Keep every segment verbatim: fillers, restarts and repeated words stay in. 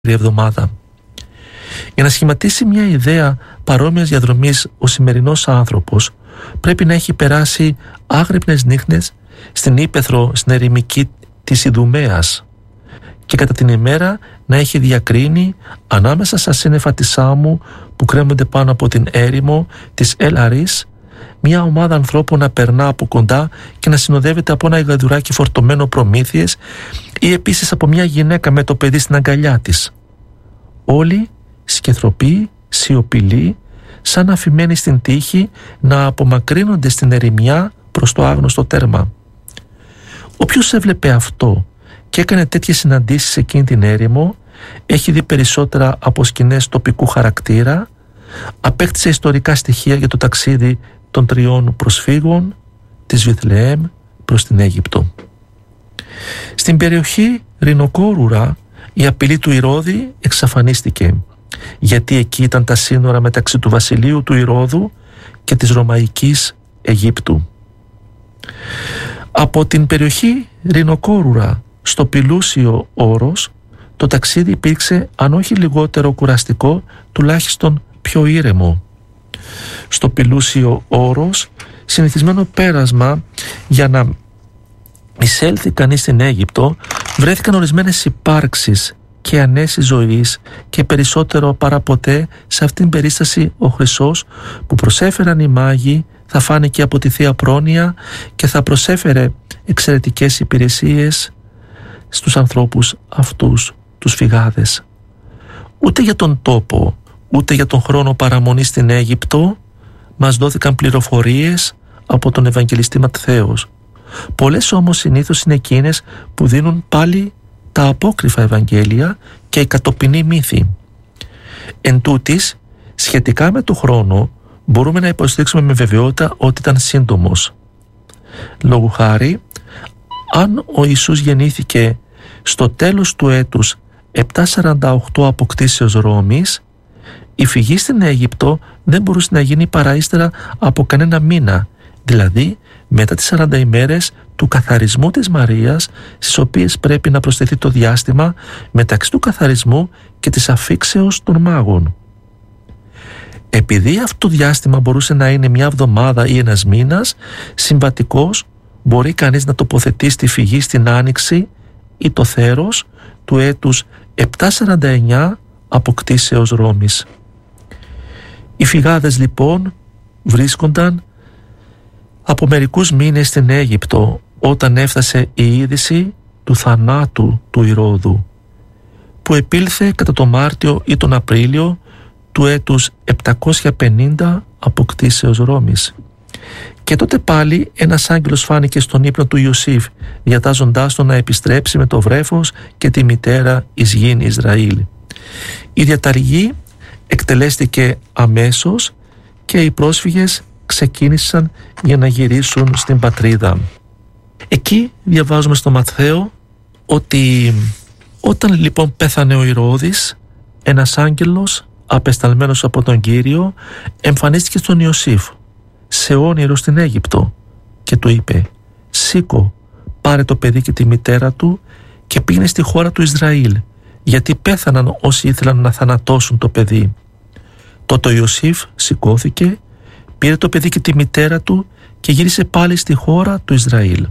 εβδομάδα. Για να σχηματίσει μια ιδέα παρόμοιας διαδρομής, ο σημερινός άνθρωπος πρέπει να έχει περάσει άγρυπνες νύχτες στην ύπαιθρο, στην ερημική της Ιδουμαίας και κατά την ημέρα να έχει διακρίνει ανάμεσα στα σύννεφα της Σάμου που κρέμονται πάνω από την έρημο της Ελ-Αρής μια ομάδα ανθρώπων να περνά από κοντά και να συνοδεύεται από ένα γαϊδουράκι φορτωμένο προμήθειες ή επίσης από μια γυναίκα με το παιδί στην αγκαλιά της. Όλοι σκεθροποί, σιωπηλοί, σαν αφημένοι στην τύχη να απομακρύνονται στην ερημιά προς το άγνωστο τέρμα. Όποιος έβλεπε αυτό και έκανε τέτοιες συναντήσεις εκείνη την έρημο έχει δει περισσότερα από σκηνές τοπικού χαρακτήρα, απέκτησε ιστορικά στοιχεία για το ταξίδι των τριών προσφύγων της Βιθλεέμ προς την Αίγυπτο. Στην περιοχή Ρινοκόρουρα η απειλή του Ηρώδη εξαφανίστηκε, γιατί εκεί ήταν τα σύνορα μεταξύ του βασιλείου του Ηρώδου και της Ρωμαϊκής Αιγύπτου. Από την περιοχή Ρινοκόρουρα στο Πηλούσιο Όρος το ταξίδι υπήρξε αν όχι λιγότερο κουραστικό, τουλάχιστον πιο ήρεμο. Στο Πηλούσιο Όρος, συνηθισμένο πέρασμα για να εισέλθει κανείς στην Αίγυπτο, βρέθηκαν ορισμένες υπάρξεις και ανέσεις ζωής και περισσότερο παρά ποτέ σε αυτήν την περίσταση ο Χρυσός που προσέφεραν οι μάγοι θα φάνηκε από τη Θεία Πρόνοια και θα προσέφερε εξαιρετικές υπηρεσίες στους ανθρώπους αυτούς τους φυγάδες. Ούτε για τον τόπο ούτε για τον χρόνο παραμονής στην Αίγυπτο μας δόθηκαν πληροφορίες από τον Ευαγγελιστή Ματθαίος. Πολλές όμως συνήθως είναι εκείνες που δίνουν πάλι τα απόκριφα Ευαγγέλια και η κατοπινή μύθη. Εν τούτης, σχετικά με το χρόνο μπορούμε να υποστηρίξουμε με βεβαιότητα ότι ήταν σύντομος. Λόγου χάρη, αν ο Ιησούς γεννήθηκε στο τέλος του έτους επτακόσια σαράντα οκτώ αποκτήσεως Ρώμης, η φυγή στην Αίγυπτο δεν μπορούσε να γίνει παρά ύστερα από κανένα μήνα, δηλαδή μετά τις σαράντα ημέρες του καθαρισμού της Μαρίας, στις οποίες πρέπει να προσθεθεί το διάστημα μεταξύ του καθαρισμού και της αφήξεως των μάγων. Επειδή αυτό το διάστημα μπορούσε να είναι μια εβδομάδα ή ένας μήνας, συμβατικός μπορεί κανείς να τοποθετήσει τη φυγή στην Άνοιξη ή το θέρος του έτους επτακόσια σαράντα εννιά αποκτήσεως Ρώμης. Οι φυγάδες λοιπόν βρίσκονταν από μερικούς μήνες στην Αίγυπτο όταν έφτασε η είδηση του θανάτου του Ηρώδου, που επήλθε κατά το Μάρτιο ή τον Απρίλιο του έτους επτακόσια πενήντα αποκτήσεως Ρώμης. Και τότε πάλι ένας άγγελος φάνηκε στον ύπνο του Ιωσήφ, διατάζοντάς τον να επιστρέψει με το βρέφος και τη μητέρα εις γην Ισραήλ. Η διαταργή εκτελέστηκε αμέσως και οι πρόσφυγες ξεκίνησαν για να γυρίσουν στην πατρίδα. Εκεί διαβάζουμε στο Ματθαίο ότι όταν λοιπόν πέθανε ο Ηρώδης, ένας άγγελος απεσταλμένος από τον Κύριο εμφανίστηκε στον Ιωσήφ σε όνειρο στην Αίγυπτο και του είπε: «Σήκω, πάρε το παιδί και τη μητέρα του και πήγαινε στη χώρα του Ισραήλ, γιατί πέθαναν όσοι ήθελαν να θανατώσουν το παιδί». Τότε ο Ιωσήφ σηκώθηκε, πήρε το παιδί και τη μητέρα του και γύρισε πάλι στη χώρα του Ισραήλ.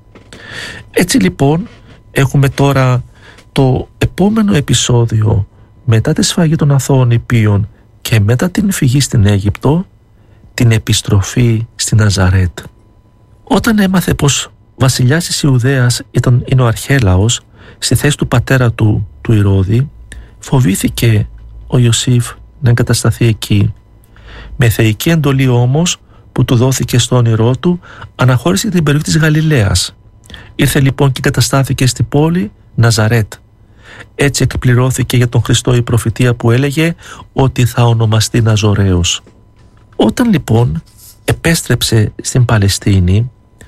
Έτσι λοιπόν έχουμε τώρα το επόμενο επεισόδιο μετά τη σφαγή των αθώων Ιππίων και μετά την φυγή στην Αίγυπτο, την επιστροφή στη Ναζαρέτ. Όταν έμαθε πως βασιλιάς της Ιουδαίας ήταν, είναι ο Αρχέλαος στη θέση του πατέρα του, του Ηρώδη, φοβήθηκε ο Ιωσήφ να εγκατασταθεί εκεί. Με θεϊκή εντολή όμως που του δόθηκε στο όνειρό του, αναχώρησε την περιοχή της Γαλιλαίας. Ήρθε λοιπόν και εγκαταστάθηκε στη πόλη Ναζαρέτ. Έτσι εκπληρώθηκε για τον Χριστό η προφητεία που έλεγε ότι θα ονομαστεί Ναζωραίος. Όταν λοιπόν επέστρεψε στην Παλαιστίνη,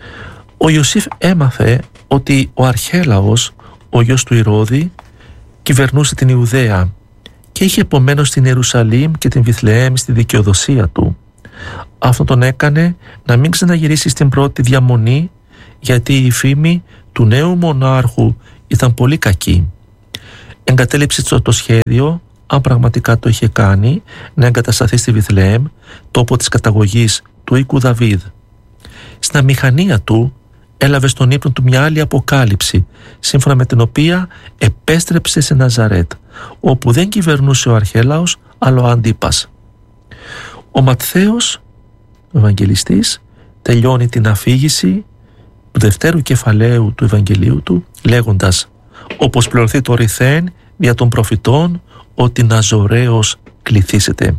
ο Ιωσήφ έμαθε ότι ο Αρχέλαος, ο γιος του Ηρώδη, κυβερνούσε την Ιουδαία και είχε επομένως την Ιερουσαλήμ και την Βιθλεέμ στη δικαιοδοσία του. Αυτό τον έκανε να μην ξαναγυρίσει στην πρώτη διαμονή, γιατί η φήμη του νέου μονάρχου ήταν πολύ κακή. εγκατέλειψε το, το σχέδιο, αν πραγματικά το είχε κάνει, να εγκατασταθεί στη Βιθλεέμ, τόπο της καταγωγής του οίκου Δαβίδ. Στην αμηχανία του έλαβε στον ύπνο του μια άλλη αποκάλυψη, σύμφωνα με την οποία επέστρεψε σε Ναζαρέτ, όπου δεν κυβερνούσε ο Αρχέλαος, αλλά ο Αντίπας. Ο Ματθαίος, ο Ευαγγελιστής, τελειώνει την αφήγηση του δευτέρου κεφαλαίου του Ευαγγελίου του, λέγοντας: «Όπως πληρωθεί το ρηθέν δια των προφητών, ότι Ναζωραίος κληθήσετε».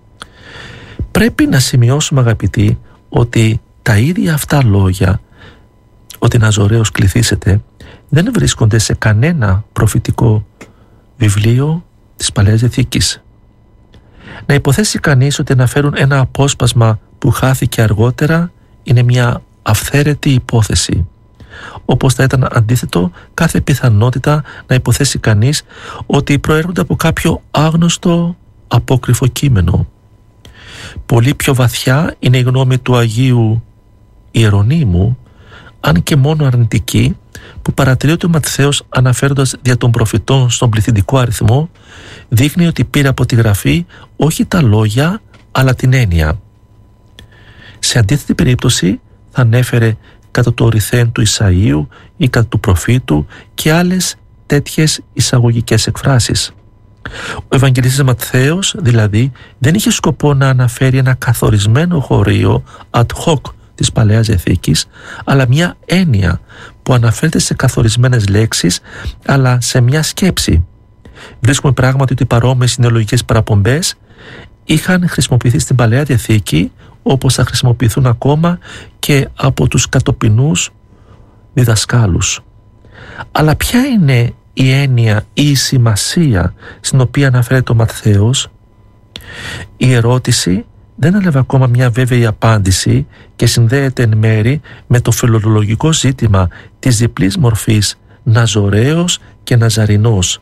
Πρέπει να σημειώσουμε, αγαπητοί, ότι τα ίδια αυτά λόγια, ότι Ναζωραίος κληθήσετε, δεν βρίσκονται σε κανένα προφητικό βιβλίο της Παλαιάς Διαθήκης. Να υποθέσει κανείς ότι αναφέρουν ένα απόσπασμα που χάθηκε αργότερα είναι μια αυθαίρετη υπόθεση, όπως θα ήταν αντίθετο κάθε πιθανότητα να υποθέσει κανείς ότι προέρχονται από κάποιο άγνωστο απόκριφο κείμενο. Πολύ πιο βαθιά είναι η γνώμη του Αγίου Ιερονύμου, αν και μόνο αρνητική, που παρατηρεί ότι ο Ματθαίος, αναφέροντας δια των προφητών στον πληθυντικό αριθμό, δείχνει ότι πήρε από τη γραφή όχι τα λόγια αλλά την έννοια. Σε αντίθετη περίπτωση θα ανέφερε κατά το ρηθέν του Ισαΐου ή κατά του προφήτου και άλλες τέτοιες εισαγωγικές εκφράσεις. Ο Ευαγγελιστής Ματθαίος δηλαδή δεν είχε σκοπό να αναφέρει ένα καθορισμένο χωρίο ad hoc της Παλαιάς Διαθήκης, αλλά μια έννοια που αναφέρεται σε καθορισμένες λέξεις αλλά σε μια σκέψη. Βρίσκουμε πράγματι ότι παρόμοιες νεολογικές παραπομπές είχαν χρησιμοποιηθεί στην Παλαιά Διαθήκη, όπως θα χρησιμοποιηθούν ακόμα και από τους κατοπινούς διδασκάλους. Αλλά ποια είναι η έννοια ή η σημασία στην οποία αναφέρεται ο Ματθαίος? Η ερώτηση δεν έλαβε ακόμα μια βέβαιη απάντηση και συνδέεται εν μέρη με το φιλολογικό ζήτημα της διπλής μορφής Ναζωραίος και Ναζαρινός.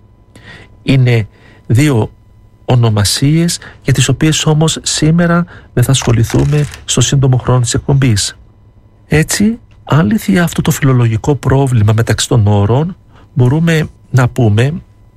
Είναι δύο ονομασίες για τις οποίες όμως σήμερα δεν θα ασχοληθούμε στο σύντομο χρόνο της εκπομπής. Έτσι, αν λυθεί αυτό το φιλολογικό πρόβλημα μεταξύ των όρων, μπορούμε να πούμε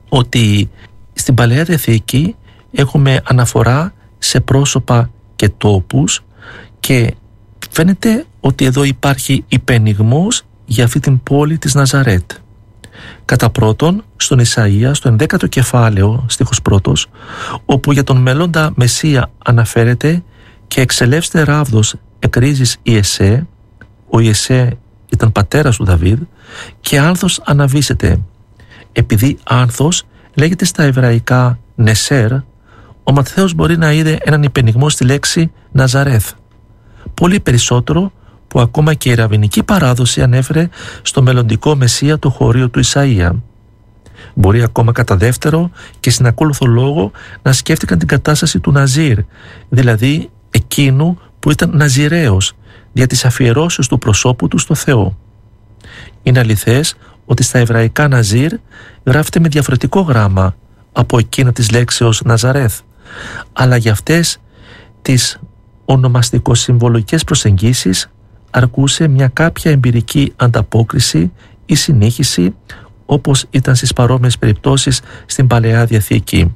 ότι στην Παλαιά Διαθήκη έχουμε αναφορά σε πρόσωπα και τόπους και φαίνεται ότι εδώ υπάρχει υπενιγμός για αυτή την πόλη της Ναζαρέτ. Κατά πρώτον, στον Ισαΐα, στο ενδέκατο κεφάλαιο, στίχος πρώτος, όπου για τον μέλλοντα Μεσσία αναφέρεται «Και εξελεύστε ράβδος εκρίζεις Ιεσέ», ο Ιεσέ ήταν πατέρας του Δαβίδ, «και άνθος αναβήσεται». Επειδή άνθος λέγεται στα εβραϊκά Νεσέρ, ο Ματθαίος μπορεί να είδε έναν υπενιγμό στη λέξη Ναζαρέθ. Πολύ περισσότερο που ακόμα και η ραβινική παράδοση ανέφερε στο μελλοντικό Μεσσία το χωρίο του Ισαΐα. Μπορεί ακόμα κατά δεύτερο και στην ακόλουθο λόγο να σκέφτηκαν την κατάσταση του Ναζίρ, δηλαδή εκείνου που ήταν Ναζιραίος δια της αφιερώσεως του προσώπου του στο Θεό. Είναι αληθές ότι στα εβραϊκά Ναζίρ γράφεται με διαφορετικό γράμμα από εκείνα της λέξεως Ναζαρέθ, αλλά για αυτές τις ονομαστικοσυμβολογικές προσεγγίσεις αρκούσε μια κάποια εμπειρική ανταπόκριση ή συνήχιση, όπως ήταν στις παρόμοιες περιπτώσεις στην Παλαιά Διαθήκη.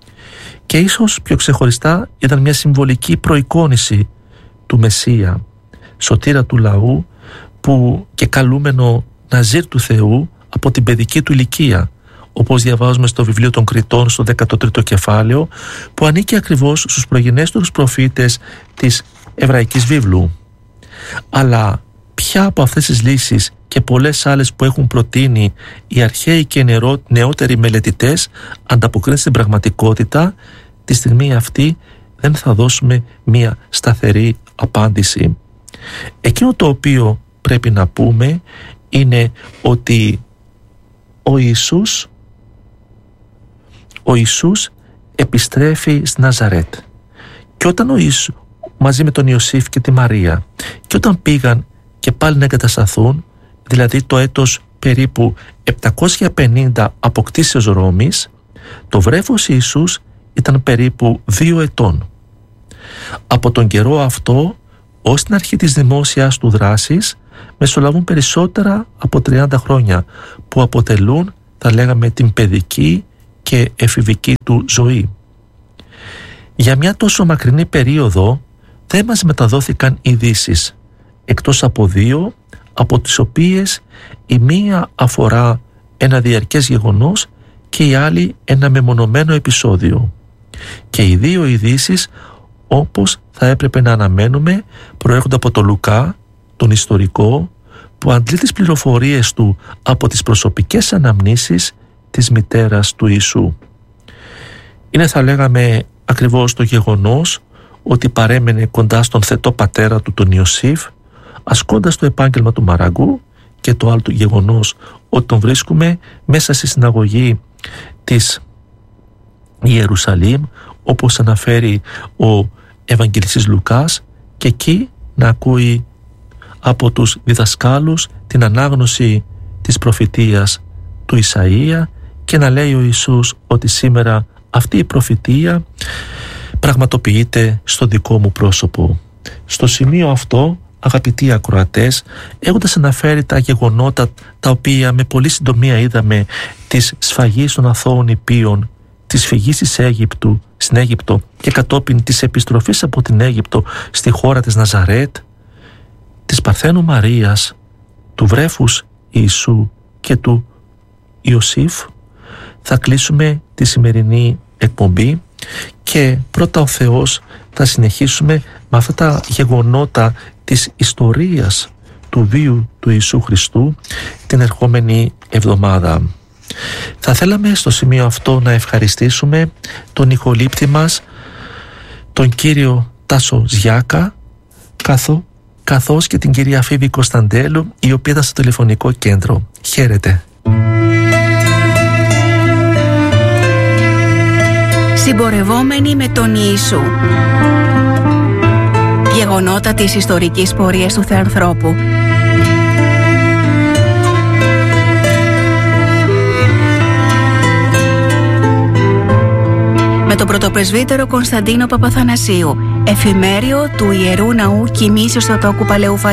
Και ίσως πιο ξεχωριστά ήταν μια συμβολική προεικόνηση του Μεσσία, σωτήρα του λαού που και καλούμενο Ναζίρ του Θεού από την παιδική του ηλικία, όπως διαβάζουμε στο βιβλίο των Κριτών στο δέκατο τρίτο κεφάλαιο, που ανήκει ακριβώς στους προγενέστερους προφήτες της εβραϊκής βίβλου. Αλλά ποια από αυτές τις λύσεις και πολλές άλλες που έχουν προτείνει οι αρχαίοι και νεότεροι μελετητές ανταποκρίνονται στην πραγματικότητα, τη στιγμή αυτή δεν θα δώσουμε μία σταθερή απάντηση. Εκείνο το οποίο πρέπει να πούμε είναι ότι ο Ιησούς, ο Ιησούς επιστρέφει στη Ναζαρέτ. Και όταν ο Ιησούς μαζί με τον Ιωσήφ και τη Μαρία, και όταν πήγαν και πάλι να εγκατασταθούν, δηλαδή το έτος περίπου επτακόσια πενήντα αποκτήσεως Ρώμης, το βρέφος Ιησούς ήταν περίπου δύο ετών. Από τον καιρό αυτό ως την αρχή της δημόσιας του δράσης μεσολαβούν περισσότερα από τριάντα χρόνια, που αποτελούν, θα λέγαμε, την παιδική και εφηβική του ζωή. Για μια τόσο μακρινή περίοδο δεν μας μεταδόθηκαν ειδήσεις, εκτός από δύο, από τις οποίες η μία αφορά ένα διαρκές γεγονός και η άλλη ένα μεμονωμένο επεισόδιο. Και οι δύο ειδήσεις, όπως θα έπρεπε να αναμένουμε, προέρχονται από τον Λουκά, τον ιστορικό, που αντλεί τις πληροφορίες του από τις προσωπικές αναμνήσεις της μητέρας του Ιησού. Είναι, θα λέγαμε, ακριβώς το γεγονός ότι παρέμενε κοντά στον θετό πατέρα του, τον Ιωσήφ, ασκώντας το επάγγελμα του μαραγκού, και το άλλο το γεγονός ότι τον βρίσκουμε μέσα στη συναγωγή της Ιερουσαλήμ, όπως αναφέρει ο Ευαγγελιστής Λουκάς, και εκεί να ακούει από τους διδασκάλους την ανάγνωση της προφητείας του Ισαΐα και να λέει ο Ιησούς ότι σήμερα αυτή η προφητεία πραγματοποιείται στο δικό μου πρόσωπο. Στο σημείο αυτό, αγαπητοί ακροατές, έχοντας αναφέρει τα γεγονότα τα οποία με πολύ συντομία είδαμε, της σφαγής των αθώων υπείων, της φυγής της Αίγυπτου, στην Αίγυπτο και κατόπιν της επιστροφής από την Αίγυπτο στη χώρα της Ναζαρέτ, της Παρθένου Μαρίας, του βρέφους Ιησού και του Ιωσήφ, θα κλείσουμε τη σημερινή εκπομπή και πρώτα ο Θεός θα συνεχίσουμε με αυτά τα γεγονότα της ιστορίας του βίου του Ιησού Χριστού την ερχόμενη εβδομάδα. Θα θέλαμε στο σημείο αυτό να ευχαριστήσουμε τον ηχολήπτη μας, τον κύριο Τάσο Ζιάκα, καθώ, καθώς και την κυρία Φίβη Κωνσταντέλου, η οποία ήταν στο τηλεφωνικό κέντρο. Χαίρετε. Συμπορευόμενοι με τον Ιησού. Γεγονότα της ιστορικής πορείας του Θεανθρώπου. Με τον πρωτοπρεσβύτερο Κωνσταντίνο Παπαθανασίου, εφημέριο του Ιερού Ναού Κοιμήσεως Θεοτόκου Παλαιού